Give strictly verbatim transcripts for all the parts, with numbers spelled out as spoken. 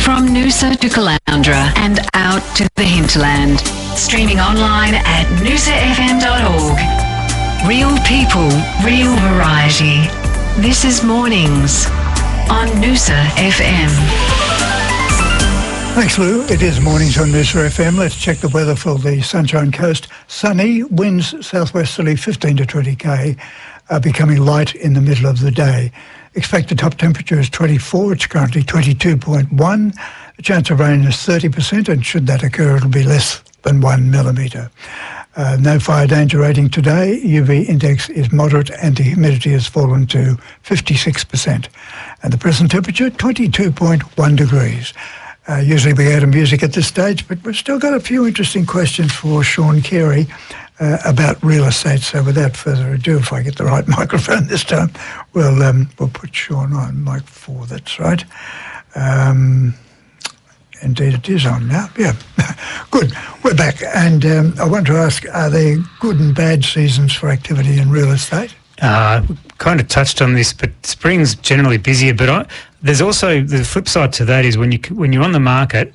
From Noosa to Caloundra and out to the hinterland. Streaming online at noosa f m dot org. Real people, real variety. This is Mornings on Noosa F M. Thanks, Lou. It is Mornings on Noosa F M. Let's check the weather for the Sunshine Coast. Sunny, winds southwesterly fifteen to twenty k, uh, becoming light in the middle of the day. Expected top temperature is twenty-four. It's currently twenty-two point one. The chance of rain is thirty percent, and should that occur, it'll be less than one millimetre. Uh, no fire danger rating today. U V index is moderate, and the humidity has fallen to fifty-six percent. And the present temperature, twenty-two point one degrees. Uh, usually we go to music at this stage, but we've still got a few interesting questions for Sean Carey uh, about real estate. So without further ado, if I get the right microphone this time, we'll, um, we'll put Sean on mic four, that's right. Um, indeed it is on now, yeah. Good, we're back. And um, I want to ask, are there good and bad seasons for activity in real estate? Uh, kind of touched on this, but spring's generally busier. But I, there's also the flip side to that is when you when you're on the market,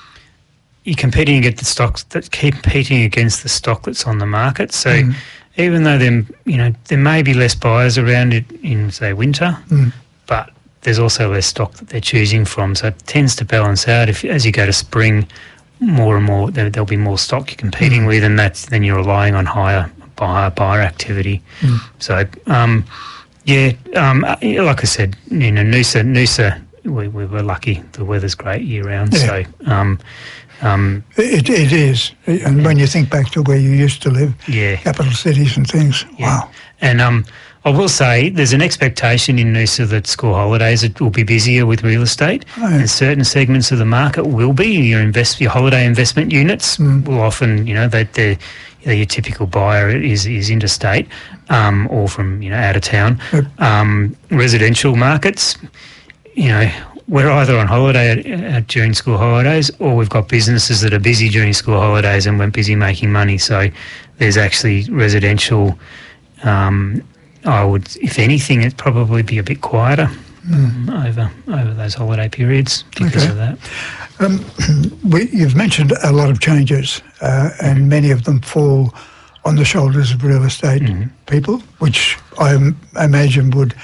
you're competing against the stocks that keep competing against the stock that's on the market. So mm. even though them you know there may be less buyers around it in say winter, mm. but there's also less stock that they're choosing from. So it tends to balance out. If as you go to spring, more and more there, there'll be more stock you're competing mm. with, and that's then you're relying on higher. Buyer, buyer activity. Mm. So, um, yeah, um, like I said, you know, Noosa, Noosa, we, we were lucky. The weather's great year round. Yeah. So, um, um, it, it is. And yeah. when you think back to where you used to live, yeah, capital cities and things, yeah. wow. And um, I will say there's an expectation in Noosa that school holidays it will be busier with real estate, oh, yeah. and certain segments of the market will be. Your invest, your holiday investment units mm. will often, you know, they, they're your typical buyer is is interstate um, or from you know out of town. Yep. Um, residential markets, you know, we're either on holiday at, at, during school holidays, or we've got businesses that are busy during school holidays and we're busy making money. So there's actually residential. Um, I would, if anything, it'd probably be a bit quieter mm. um, over over those holiday periods because okay. of that. Um, we, you've mentioned a lot of changes, uh, and mm-hmm. many of them fall on the shoulders of real estate mm-hmm. people, which I im- imagine would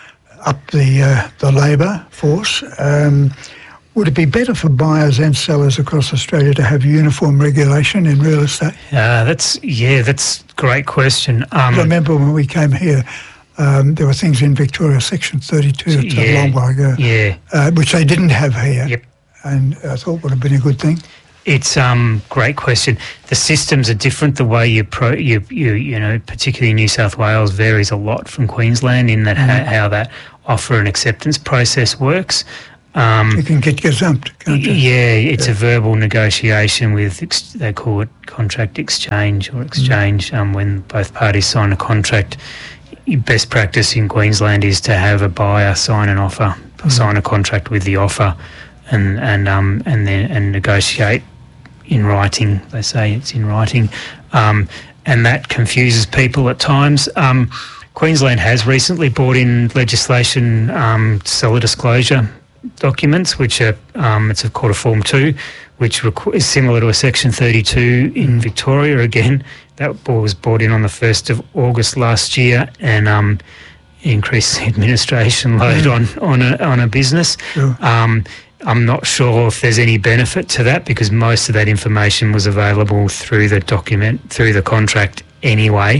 up the uh, the labour force. Um, would it be better for buyers and sellers across Australia to have uniform regulation in real estate? Uh, that's yeah, that's a great question. Um, I remember when we came here. Um, there were things in Victoria, Section thirty-two, it's yeah, a long while ago, yeah. uh, which they didn't have here. Yep. And I thought would have been a good thing. It's um great question. The systems are different. The way you pro you you you know, particularly New South Wales varies a lot from Queensland in that mm. how, how that offer and acceptance process works. Um, you can get gazumped, can't you? Yeah, it's yeah. a verbal negotiation with ex- they call it contract exchange or exchange. Mm. Um, when both parties sign a contract, best practice in Queensland is to have a buyer sign an offer, mm. sign a contract with the offer. And and um and then and negotiate in writing. They say it's in writing, um, and that confuses people at times. Um, Queensland has recently brought in legislation, um, seller disclosure documents, which are um, it's called a Form Two, which requ- is similar to a Section thirty-two in Victoria. Again, that was brought in on the first of August last year, and um, increased the administration load yeah. on on a on a business. Sure. Um, I'm not sure if there's any benefit to that because most of that information was available through the document, through the contract anyway,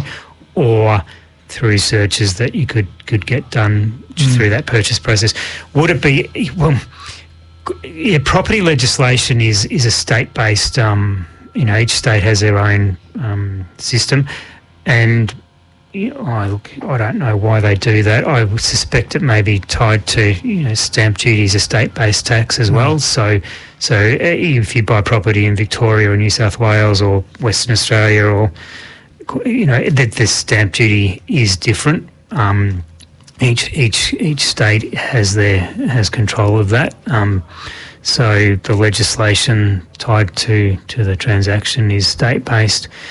or through searches that you could, could get done mm. through that purchase process. Would it be, well, yeah, property legislation is, is a state-based, um, you know, each state has their own um, system, and you know, I, look, I don't know why they do that. I would suspect it may be tied to, you know, stamp duty is a state-based tax as well. Mm. So, so if you buy property in Victoria or New South Wales or Western Australia, or you know, the, the stamp duty is different. Um, each each each state has their has control of that. Um, so the legislation tied to to the transaction is state-based.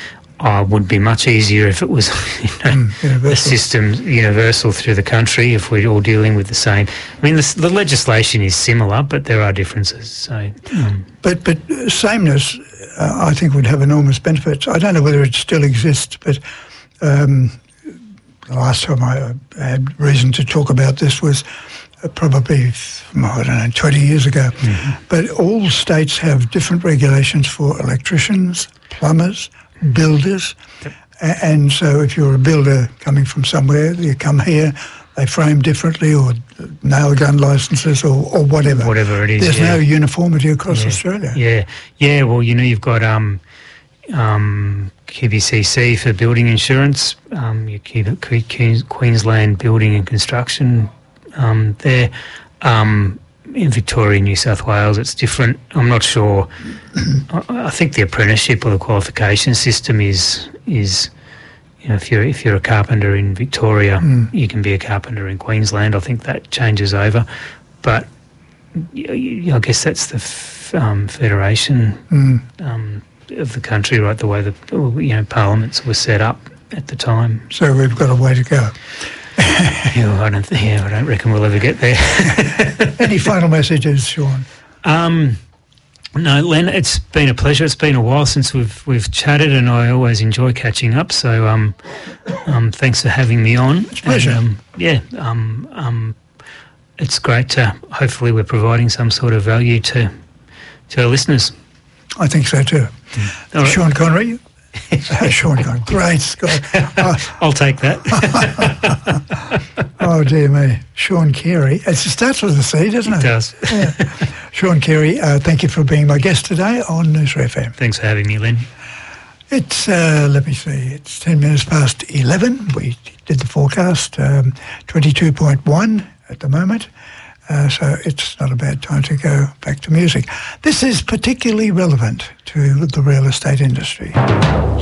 uh, would be much easier if it was you know, mm, a system universal through the country, if we're all dealing with the same. I mean, the, the legislation is similar, but there are differences. So, um. But but sameness, uh, I think, would have enormous benefits. I don't know whether it still exists, but um, the last time I had reason to talk about this was uh, probably, I don't know, twenty years ago. Mm-hmm. But all states have different regulations for electricians, plumbers, builders. Yep. And so if you're a builder coming from somewhere, you come here, they frame differently, or nail gun licenses, or, or whatever. Whatever it is. There's yeah. no uniformity across yeah. Australia. Yeah, yeah. Well, you know, you've got um, um, Q B C C for building insurance, um, your Queensland Building and Construction um, there. Um, in Victoria, New South Wales, it's different. I'm not sure. I, I think the apprenticeship or the qualification system is is. You know, if you're if you're a carpenter in Victoria, mm. you can be a carpenter in Queensland. I think that changes over, but I guess that's the f- um, federation mm. um, of the country, right? The way the you know parliaments were set up at the time. So we've got a way to go. yeah, I don't. Yeah, I don't reckon we'll ever get there. Any final messages, Sean? Um, No, Len, it's been a pleasure. It's been a while since we've we've chatted, and I always enjoy catching up. So, um, um, thanks for having me on. It's a pleasure. And, um, yeah, um, um, it's great to. Hopefully, we're providing some sort of value to to our listeners. I think so too. Mm. All right. Sean Connery. uh, Sean Connery, great Scott. Uh, I'll take that. Oh dear me, Sean Carey. It starts with a C, doesn't it? It does. Yeah. Sean Carey, uh, thank you for being my guest today on Noosa F M. Thanks for having me, Len. It's, uh, let me see, it's ten minutes past eleven. We did the forecast, um, twenty-two point one at the moment. Uh, so it's not a bad time to go back to music. This is particularly relevant to the real estate industry.